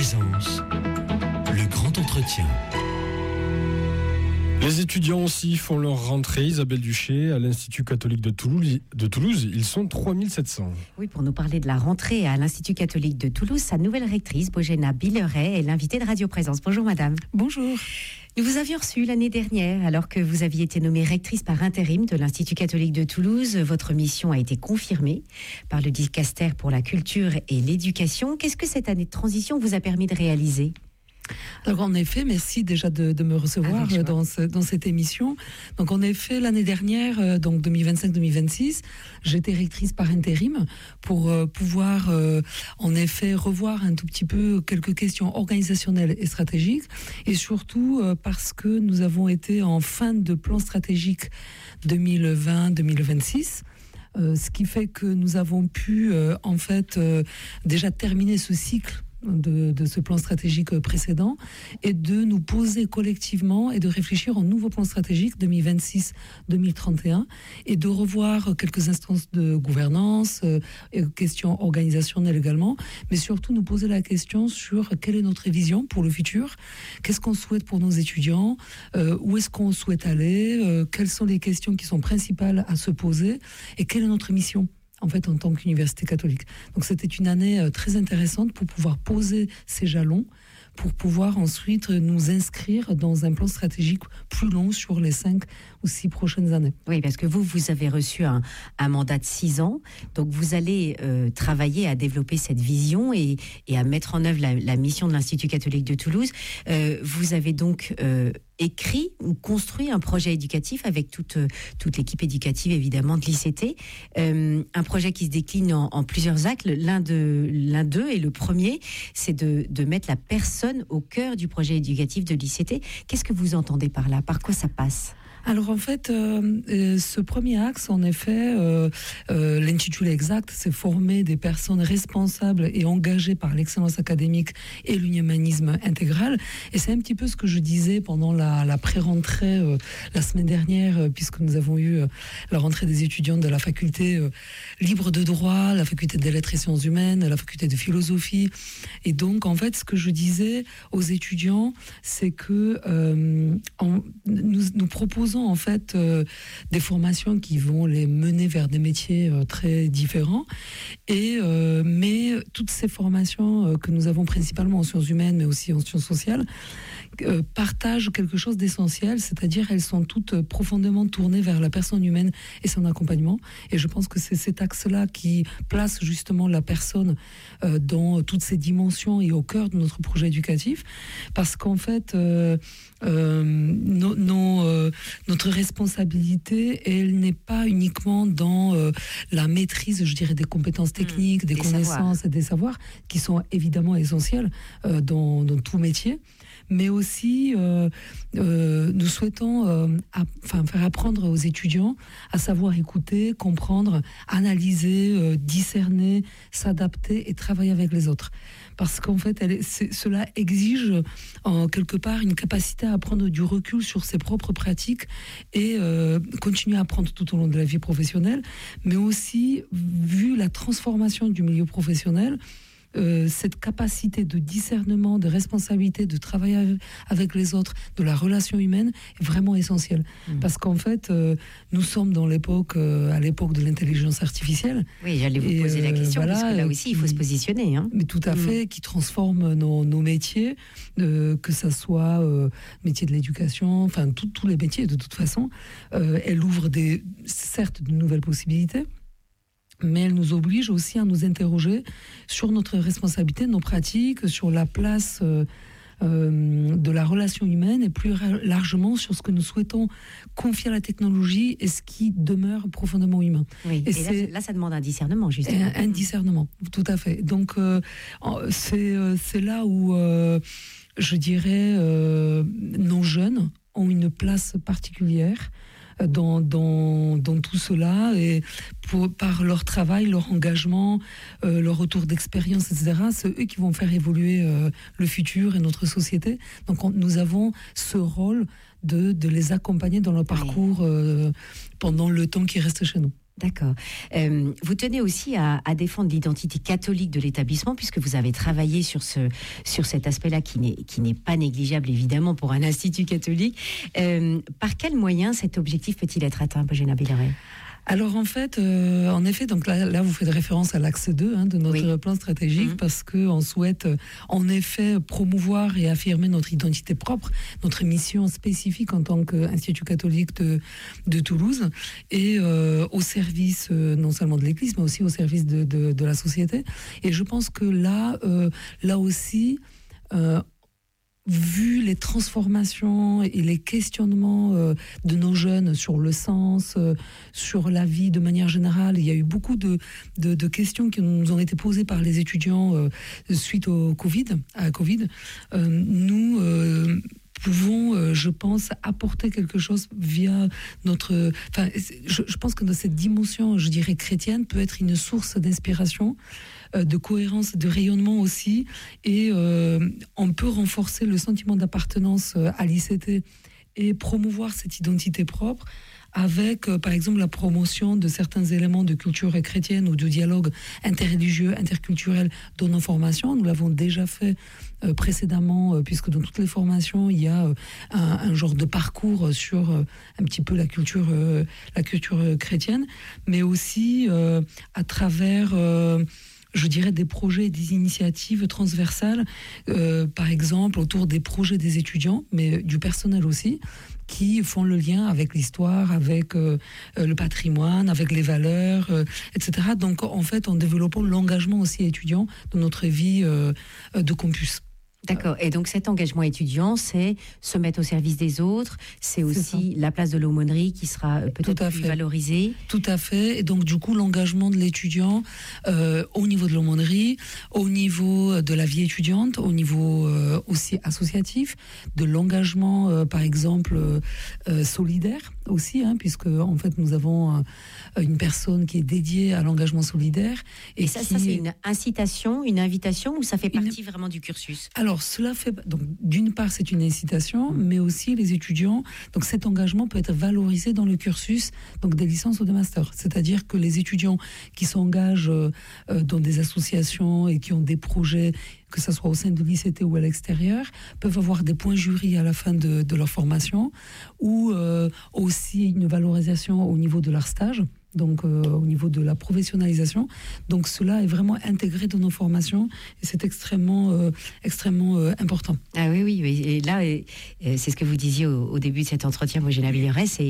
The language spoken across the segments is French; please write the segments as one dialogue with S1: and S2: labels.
S1: Présence, le grand entretien.
S2: Les étudiants aussi font leur rentrée. Isabelle Duché, à l'Institut catholique de Toulouse, ils sont 3700.
S3: Oui, pour nous parler de la rentrée à l'Institut catholique de Toulouse, sa nouvelle rectrice, Bojena Billeret, est l'invitée de Radio Présence. Bonjour madame.
S4: Bonjour.
S3: Nous vous avions reçu l'année dernière, alors que vous aviez été nommée rectrice par intérim de l'Institut catholique de Toulouse. Votre mission a été confirmée par le dicaster pour la culture et l'éducation. Qu'est-ce que cette année de transition vous a permis de réaliser ?
S4: Alors en effet, merci déjà de me recevoir dans cette émission. Donc en effet, l'année dernière, donc 2025-2026, j'étais rectrice par intérim pour pouvoir en effet revoir un tout petit peu quelques questions organisationnelles et stratégiques, et surtout parce que nous avons été en fin de plan stratégique 2020-2026. Ce qui fait que nous avons pu en fait déjà terminer ce cycle de ce plan stratégique précédent, et de nous poser collectivement et de réfléchir au nouveau plan stratégique 2026-2031, et de revoir quelques instances de gouvernance, questions organisationnelles également, mais surtout nous poser la question sur quelle est notre vision pour le futur, qu'est-ce qu'on souhaite pour nos étudiants, où est-ce qu'on souhaite aller, quelles sont les questions qui sont principales à se poser, et quelle est notre mission en fait, en tant qu'université catholique. Donc c'était une année très intéressante pour pouvoir poser ces jalons, pour pouvoir ensuite nous inscrire dans un plan stratégique plus long sur les 5 ou 6 prochaines années.
S3: Oui, parce que vous avez reçu un mandat de 6 ans, donc vous allez travailler à développer cette vision et à mettre en œuvre la mission de l'Institut catholique de Toulouse. Vous avez donc écrit ou construit un projet éducatif avec toute l'équipe éducative évidemment de l'ICT, un projet qui se décline en plusieurs actes. L'un d'eux, et le premier, c'est de mettre la personne au cœur du projet éducatif de l'ICT. Qu'est-ce que vous entendez par là ? Par quoi ça passe ?
S4: Alors en fait, ce premier axe, en effet, l'intitulé exact, c'est former des personnes responsables et engagées par l'excellence académique et l'humanisme intégral. Et c'est un petit peu ce que je disais pendant la pré-rentrée la semaine dernière, puisque nous avons eu la rentrée des étudiants de la faculté libre de droit, la faculté des lettres et sciences humaines, la faculté de philosophie. Et donc, en fait, ce que je disais aux étudiants, c'est que nous proposons en fait des formations qui vont les mener vers des métiers très différents, mais toutes ces formations que nous avons principalement en sciences humaines mais aussi en sciences sociales partagent quelque chose d'essentiel, c'est-à-dire elles sont toutes profondément tournées vers la personne humaine et son accompagnement, et je pense que c'est cet axe-là qui place justement la personne dans toutes ses dimensions et au cœur de notre projet éducatif, parce qu'en fait notre responsabilité, elle n'est pas uniquement dans la maîtrise, je dirais, des compétences techniques, des connaissances et des savoirs, qui sont évidemment essentiels dans tout métier, mais aussi nous souhaitons faire apprendre aux étudiants à savoir écouter, comprendre, analyser, discerner, s'adapter et travailler avec les autres. Parce qu'en fait, cela exige quelque part une capacité à prendre du recul sur ses propres pratiques et continuer à apprendre tout au long de la vie professionnelle, mais aussi, vu la transformation du milieu professionnel, cette capacité de discernement, de responsabilité, de travailler avec les autres, de la relation humaine est vraiment essentielle. Parce qu'en fait, nous sommes à l'époque de l'intelligence artificielle.
S3: Oui, j'allais vous poser la question, parce que là aussi, il faut se positionner. Hein.
S4: Mais tout à fait, qui transforme nos métiers, que ça soit métier de l'éducation, enfin tous les métiers de toute façon. Elle ouvre certes de nouvelles possibilités, mais elle nous oblige aussi à nous interroger sur notre responsabilité, nos pratiques, sur la place de la relation humaine, et plus largement sur ce que nous souhaitons confier à la technologie et ce qui demeure profondément humain.
S3: Oui, et là, ça demande un discernement, justement.
S4: Un discernement, tout à fait. Donc, c'est là où, je dirais, nos jeunes ont une place particulière dans tout cela, et par leur travail, leur engagement, leur retour d'expérience, etc. C'est eux qui vont faire évoluer le futur et notre société. Donc nous avons ce rôle de les accompagner dans leur parcours pendant le temps qui reste chez nous.
S3: D'accord. Vous tenez aussi à défendre l'identité catholique de l'établissement, puisque vous avez travaillé sur cet aspect-là qui n'est pas négligeable, évidemment, pour un institut catholique. Par quels moyens cet objectif peut-il être atteint, Bojena Billeret ?
S4: Alors en fait, en effet, donc là vous faites référence à l'axe 2 de notre plan stratégique, parce qu'on souhaite en effet promouvoir et affirmer notre identité propre, notre mission spécifique en tant qu'Institut catholique de Toulouse, et au service non seulement de l'Église, mais aussi au service de la société. Et je pense que là aussi, vu les transformations et les questionnements de nos jeunes sur le sens, sur la vie de manière générale, il y a eu beaucoup de questions qui nous ont été posées par les étudiants suite à Covid. Nous pouvons, je pense, apporter quelque chose via notre... Enfin, je pense que cette dimension, je dirais, chrétienne peut être une source d'inspiration, de cohérence, de rayonnement aussi, et on peut renforcer le sentiment d'appartenance à l'ICT et promouvoir cette identité propre avec, par exemple, la promotion de certains éléments de culture chrétienne ou de dialogue interreligieux, interculturel dans nos formations. Nous l'avons déjà fait précédemment, puisque dans toutes les formations, il y a un genre de parcours sur un petit peu la culture chrétienne, mais aussi à travers... je dirais des projets et des initiatives transversales, par exemple autour des projets des étudiants, mais du personnel aussi, qui font le lien avec l'histoire, avec le patrimoine, avec les valeurs, etc. Donc en fait, en développant l'engagement aussi étudiant dans notre vie de campus.
S3: D'accord. Et donc cet engagement étudiant, c'est se mettre au service des autres, c'est aussi la place de l'aumônerie qui sera peut-être plus valorisée.
S4: Tout à fait. Et donc du coup, l'engagement de l'étudiant au niveau de l'aumônerie, au niveau de la vie étudiante, au niveau aussi associatif, de l'engagement, par exemple, solidaire aussi, puisque en fait nous avons une personne qui est dédiée à l'engagement solidaire.
S3: Et ça c'est une incitation, une invitation, ou ça fait partie vraiment du cursus ?
S4: Alors, cela fait... Donc, d'une part, c'est une incitation, mais aussi les étudiants... Donc, cet engagement peut être valorisé dans le cursus donc des licences ou des masters. C'est-à-dire que les étudiants qui s'engagent dans des associations et qui ont des projets, que ce soit au sein de l'ICT ou à l'extérieur, peuvent avoir des points jury à la fin de leur formation, ou aussi une valorisation au niveau de leur stage, donc au niveau de la professionnalisation. Donc cela est vraiment intégré dans nos formations et c'est extrêmement important.
S3: Ah oui. Et là, c'est ce que vous disiez au début de cet entretien, Bojena Billeret, c'est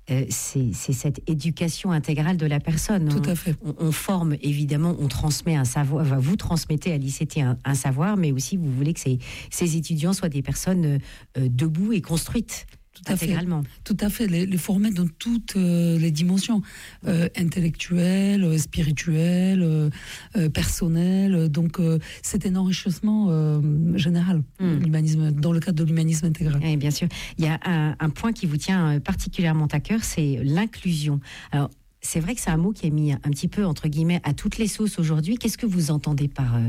S3: cette éducation intégrale de la personne.
S4: Tout à fait.
S3: On forme, évidemment, on transmet un savoir, vous transmettez à l'ICT un savoir, mais aussi vous voulez que ces étudiants soient des personnes debout et construites. Intégralement.
S4: Tout à fait, les former dans toutes les dimensions, intellectuelles, spirituelles, personnelles. Donc, c'est un enrichissement général, l'humanisme, dans le cadre de l'humanisme intégral.
S3: Oui, bien sûr. Il y a un point qui vous tient particulièrement à cœur, c'est l'inclusion. Alors, c'est vrai que c'est un mot qui est mis un petit peu, entre guillemets, à toutes les sauces aujourd'hui. Qu'est-ce que vous entendez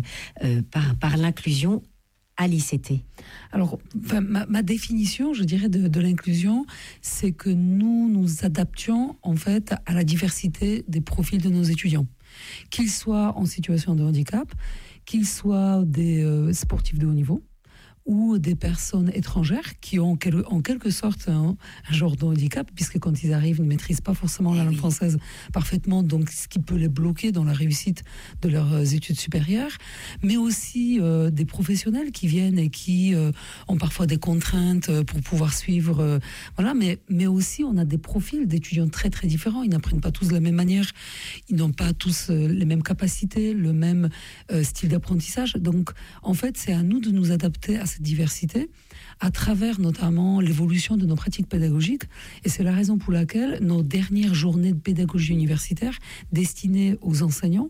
S3: par l'inclusion à l'ICT?
S4: Alors, ma définition, je dirais, de l'inclusion, c'est que nous adaptions, en fait, à la diversité des profils de nos étudiants. Qu'ils soient en situation de handicap, qu'ils soient des sportifs de haut niveau, ou des personnes étrangères qui ont en quelque sorte un genre de handicap, puisque quand ils arrivent, ils ne maîtrisent pas forcément la langue française parfaitement, donc ce qui peut les bloquer dans la réussite de leurs études supérieures, mais aussi des professionnels qui viennent et qui ont parfois des contraintes pour pouvoir suivre, mais aussi on a des profils d'étudiants très très différents, ils n'apprennent pas tous de la même manière, ils n'ont pas tous les mêmes capacités, le même style d'apprentissage, donc en fait c'est à nous de nous adapter à cette diversité à travers notamment l'évolution de nos pratiques pédagogiques, et c'est la raison pour laquelle nos dernières journées de pédagogie universitaire destinées aux enseignants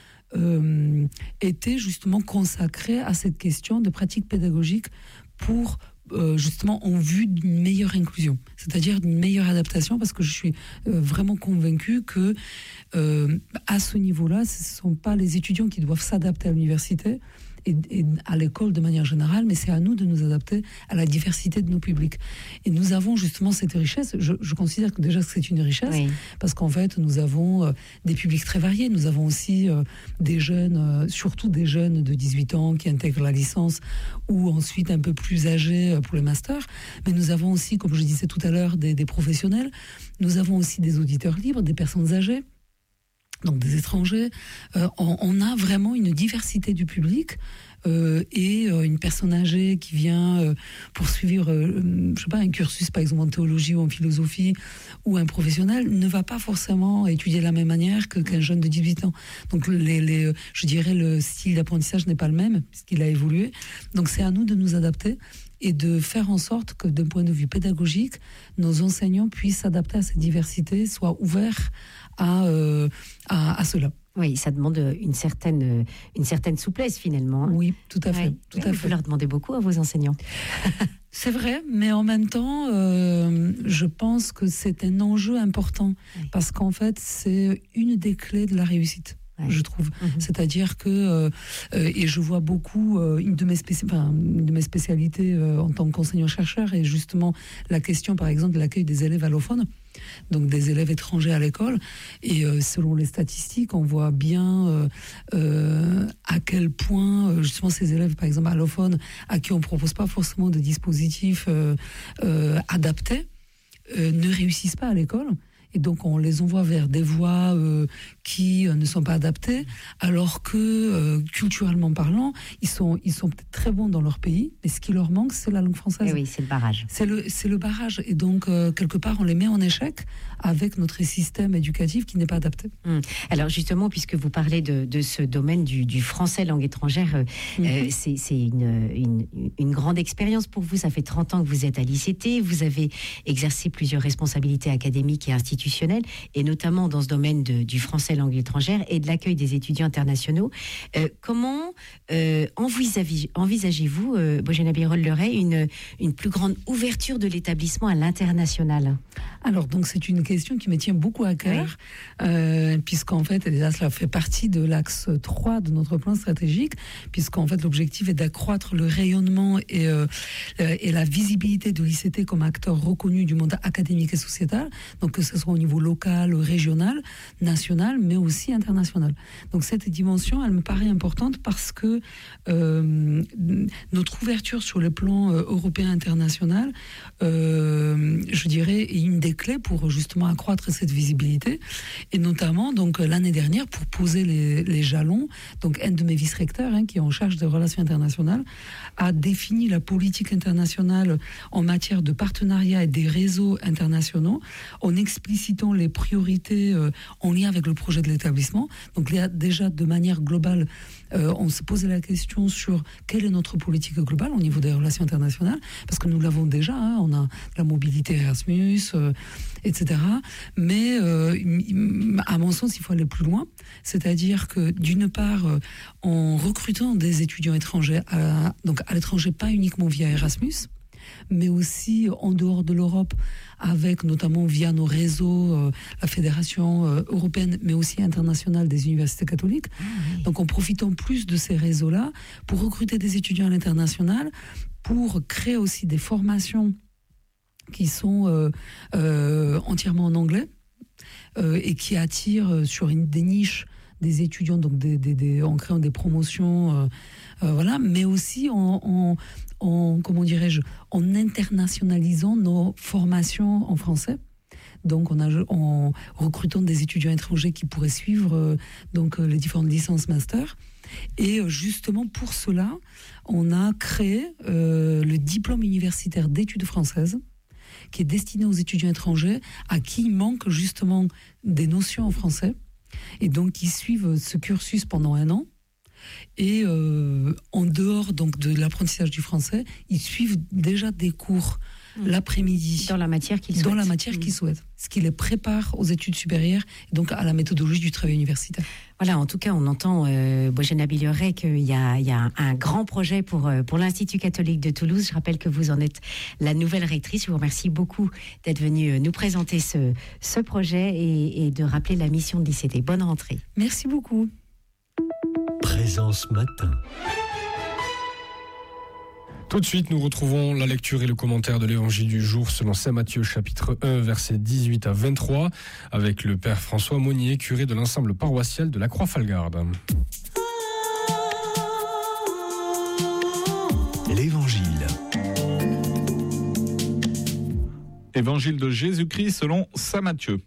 S4: étaient justement consacrées à cette question de pratiques pédagogiques pour justement en vue d'une meilleure inclusion, c'est-à-dire d'une meilleure adaptation, parce que je suis vraiment convaincue que à ce niveau-là, ce ne sont pas les étudiants qui doivent s'adapter à l'université, et à l'école de manière générale, mais c'est à nous de nous adapter à la diversité de nos publics. Et nous avons justement cette richesse. Je considère que déjà que c'est une richesse, parce qu'en fait, nous avons des publics très variés. Nous avons aussi des jeunes, surtout des jeunes de 18 ans qui intègrent la licence, ou ensuite un peu plus âgés pour les masters. Mais nous avons aussi, comme je disais tout à l'heure, des professionnels. Nous avons aussi des auditeurs libres, des personnes âgées, donc des étrangers. On a vraiment une diversité du public, et une personne âgée qui vient poursuivre je sais pas, un cursus par exemple en théologie ou en philosophie, ou un professionnel ne va pas forcément étudier de la même manière qu'un jeune de 18 ans. Donc je dirais le style d'apprentissage n'est pas le même puisqu'il a évolué. Donc c'est à nous de nous adapter et de faire en sorte que d'un point de vue pédagogique, nos enseignants puissent s'adapter à cette diversité, soient ouverts à cela.
S3: Oui, ça demande une certaine souplesse finalement.
S4: Oui, tout à fait. Tout à fait.
S3: Vous leur demandez beaucoup à vos enseignants.
S4: C'est vrai, mais en même temps, je pense que c'est un enjeu important, parce qu'en fait, c'est une des clés de la réussite. Je trouve. C'est-à-dire que, et je vois beaucoup, une de mes spécialités en tant qu'enseignant-chercheur est justement la question, par exemple, de l'accueil des élèves allophones, donc des élèves étrangers à l'école. Et selon les statistiques, on voit bien à quel point, justement, ces élèves, par exemple, allophones, à qui on ne propose pas forcément de dispositifs adaptés, ne réussissent pas à l'école. Et donc, on les envoie vers des voies qui ne sont pas adaptées, alors que, culturellement parlant, ils sont peut-être très bons dans leur pays, mais ce qui leur manque, c'est la langue française.
S3: Et oui, c'est le barrage.
S4: C'est le barrage. Et donc, quelque part, on les met en échec avec notre système éducatif qui n'est pas adapté.
S3: Alors, justement, puisque vous parlez de ce domaine du français langue étrangère, c'est une grande expérience pour vous. Ça fait 30 ans que vous êtes à l'ICT. Vous avez exercé plusieurs responsabilités académiques et institutionnelles, et notamment dans ce domaine du français langue étrangère et de l'accueil des étudiants internationaux. Comment envisagez-vous, Bojana Birol-Leray, une plus grande ouverture de l'établissement à l'international ?
S4: Alors, donc, c'est une question qui me tient beaucoup à cœur, puisqu'en fait, déjà, cela fait partie de l'axe 3 de notre plan stratégique, puisqu'en fait, l'objectif est d'accroître le rayonnement et la visibilité de l'ICT comme acteur reconnu du monde académique et sociétal, donc que ce soit au niveau local, régional, national, mais aussi international. Donc, cette dimension, elle me paraît importante parce que notre ouverture sur le plan européen international, je dirais, est une des clés pour justement accroître cette visibilité, et notamment donc l'année dernière pour poser les jalons. Donc un de mes vice-recteurs, qui est en charge des relations internationales, a défini la politique internationale en matière de partenariat et des réseaux internationaux en explicitant les priorités en lien avec le projet de l'établissement. Donc il y a déjà de manière globale, on se posait la question sur quelle est notre politique globale au niveau des relations internationales, parce que nous l'avons déjà, on a la mobilité Erasmus, etc. Mais à mon sens, il faut aller plus loin. C'est-à-dire que d'une part, en recrutant des étudiants étrangers, donc à l'étranger, pas uniquement via Erasmus, mais aussi en dehors de l'Europe, avec notamment via nos réseaux, la Fédération européenne, mais aussi internationale des universités catholiques. Donc en profitant plus de ces réseaux-là, pour recruter des étudiants à l'international, pour créer aussi des formations qui sont entièrement en anglais, et qui attirent sur des niches des étudiants, donc en créant des promotions, voilà, mais aussi en comment dirais-je, en internationalisant nos formations en français. Donc, en recrutant des étudiants étrangers qui pourraient suivre donc les différentes licences master. Et justement, pour cela, on a créé le diplôme universitaire d'études françaises, qui est destiné aux étudiants étrangers à qui il manque justement des notions en français, et donc qui suivent ce cursus pendant 1 an. Et en dehors donc de l'apprentissage du français, ils suivent déjà des cours l'après-midi
S3: dans la matière qu'ils
S4: souhaitent. Ce qui les prépare aux études supérieures, et donc à la méthodologie du travail universitaire.
S3: Voilà, en tout cas, on entend, Bojana Birol-Leray, qu'il y a un grand projet pour l'Institut catholique de Toulouse. Je rappelle que vous en êtes la nouvelle rectrice. Je vous remercie beaucoup d'être venue nous présenter ce projet et de rappeler la mission de l'ICT. Bonne rentrée.
S4: Merci beaucoup.
S1: Présence matin.
S2: Tout de suite, nous retrouvons la lecture et le commentaire de l'évangile du jour selon saint Matthieu chapitre 1, versets 18 à 23, avec le père François Monnier, curé de l'ensemble paroissial de la Croix-Falgarde.
S1: L'évangile.
S5: Évangile de Jésus-Christ selon saint Matthieu.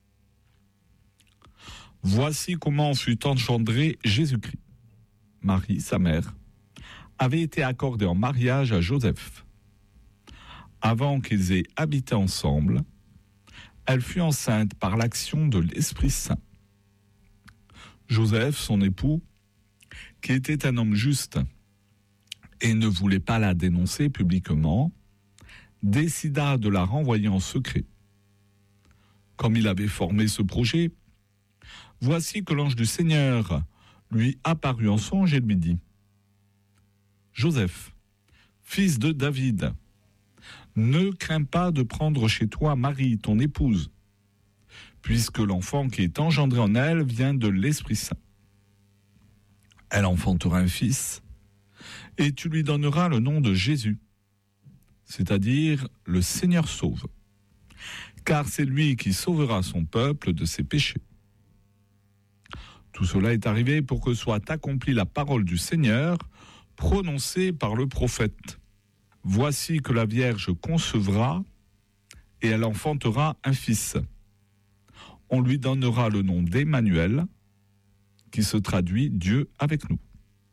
S5: Voici comment fut engendré Jésus-Christ. Marie, sa mère, avait été accordée en mariage à Joseph. Avant qu'ils aient habité ensemble, elle fut enceinte par l'action de l'Esprit Saint. Joseph, son époux, qui était un homme juste et ne voulait pas la dénoncer publiquement, décida de la renvoyer en secret. Comme il avait formé ce projet, voici que l'ange du Seigneur lui apparut en songe et lui dit : Joseph, fils de David, ne crains pas de prendre chez toi Marie, ton épouse, puisque l'enfant qui est engendré en elle vient de l'Esprit Saint. Elle enfantera un fils, et tu lui donneras le nom de Jésus, c'est-à-dire le Seigneur sauve, car c'est lui qui sauvera son peuple de ses péchés. Tout cela est arrivé pour que soit accomplie la parole du Seigneur, prononcée par le prophète. Voici que la Vierge concevra et elle enfantera un fils. On lui donnera le nom d'Emmanuel, qui se traduit Dieu avec nous.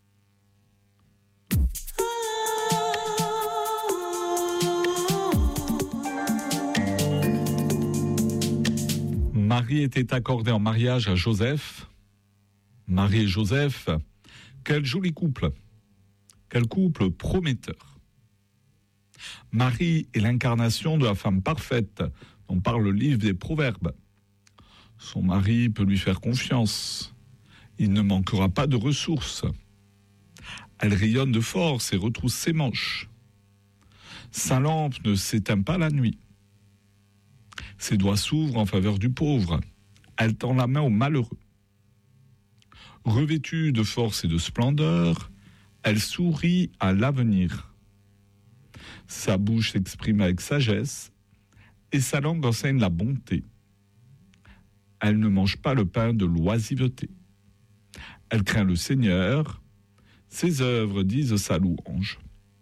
S5: Marie était accordée en mariage à Joseph. Marie et Joseph, quel joli couple! Quel couple prometteur. Marie est l'incarnation de la femme parfaite dont parle le livre des Proverbes. Son mari peut lui faire confiance. Il ne manquera pas de ressources. Elle rayonne de force et retrousse ses manches. Sa lampe ne s'éteint pas la nuit. Ses doigts s'ouvrent en faveur du pauvre. Elle tend la main aux malheureux. Revêtue de force et de splendeur, elle sourit à l'avenir. Sa bouche s'exprime avec sagesse et sa langue enseigne la bonté. Elle ne mange pas le pain de l'oisiveté. Elle craint le Seigneur. Ses œuvres disent sa louange.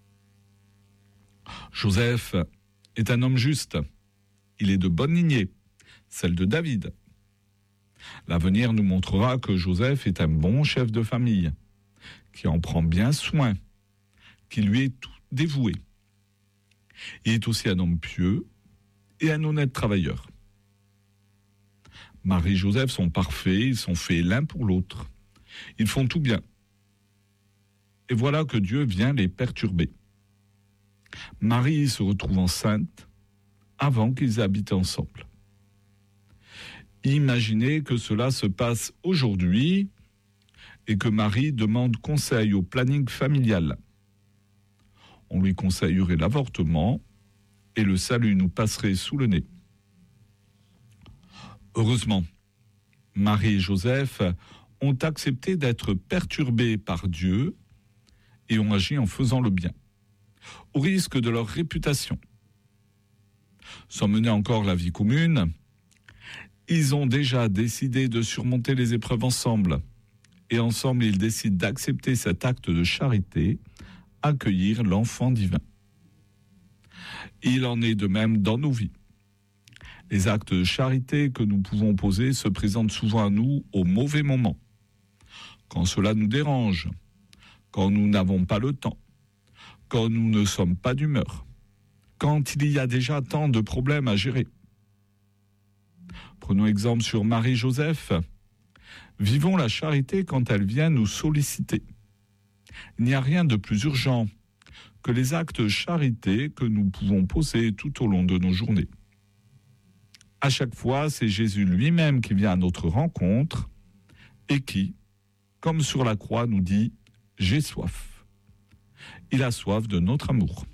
S5: Joseph est un homme juste. Il est de bonne lignée, celle de David. L'avenir nous montrera que Joseph est un bon chef de famille, qui en prend bien soin, qui lui est tout dévoué. Il est aussi un homme pieux et un honnête travailleur. Marie et Joseph sont parfaits, ils sont faits l'un pour l'autre. Ils font tout bien. Et voilà que Dieu vient les perturber. Marie se retrouve enceinte avant qu'ils habitent ensemble. Imaginez que cela se passe aujourd'hui et que Marie demande conseil au planning familial. On lui conseillerait l'avortement et le salut nous passerait sous le nez. Heureusement, Marie et Joseph ont accepté d'être perturbés par Dieu et ont agi en faisant le bien, au risque de leur réputation. Sans mener encore la vie commune, ils ont déjà décidé de surmonter les épreuves ensemble. Et ensemble, ils décident d'accepter cet acte de charité, accueillir l'enfant divin. Il en est de même dans nos vies. Les actes de charité que nous pouvons poser se présentent souvent à nous au mauvais moment, quand cela nous dérange, quand nous n'avons pas le temps, quand nous ne sommes pas d'humeur, quand il y a déjà tant de problèmes à gérer. Prenons exemple sur Marie-Joseph. Vivons la charité quand elle vient nous solliciter. Il n'y a rien de plus urgent que les actes de charité que nous pouvons poser tout au long de nos journées. À chaque fois, c'est Jésus lui-même qui vient à notre rencontre et qui, comme sur la croix, nous dit « J'ai soif ». Il a soif de notre amour.